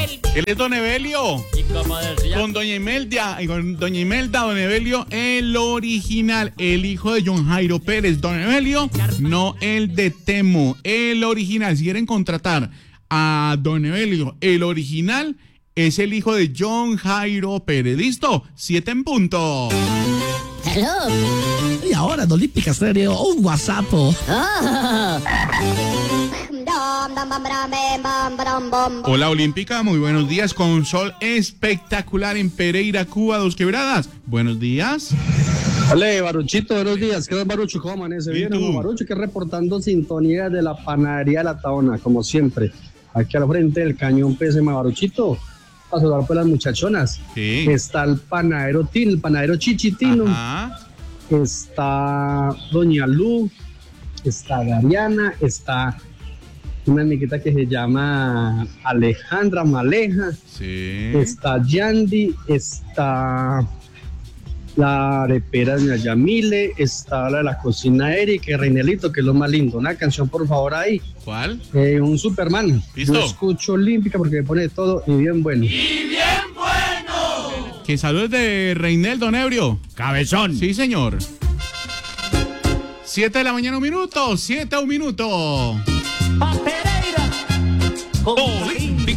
Él es Don Evelio. Y como decía, Con Doña Imelda, Don Evelio, el original, el hijo de John Jairo Pérez, Don Evelio, no el de Temo, el original. Si quieren contratar a Don Evelio, el original, es el hijo de John Jairo Pérez. ¿Listo? 7 en punto. Hello. Y ahora en Olímpica Stereo, un WhatsApp. Hola Olímpica, muy buenos días, con un sol espectacular en Pereira, Cuba, Dos Quebradas. Buenos días. Hola, Baruchito, buenos días. ¿Qué tal, Barucho? ¿Cómo amanece? Bien, tú? Barucho, que reportando sintonía de la panadería La Taona, como siempre. Aquí al frente del cañón PSM, Baruchito. A saludar por las muchachonas. Sí. Está el panadero Tino, el panadero Chichitino. Ajá. Está Doña Lu. Está Gariana. Está una amiguita que se llama Alejandra Maleja. Sí. Está Yandy. Está la arepera de Yamile, está la de la cocina Eric, Reinelito, que es lo más lindo. Una canción, por favor, ahí. ¿Cuál? Un Superman. ¿Listo? Yo escucho Olímpica porque me pone todo y bien bueno. Que saludos de Reinel, Don Ebrio. cabezón. Sí, señor. 7 de la mañana, 1 minuto. 7 a 1 minuto. Pa' Pereira, con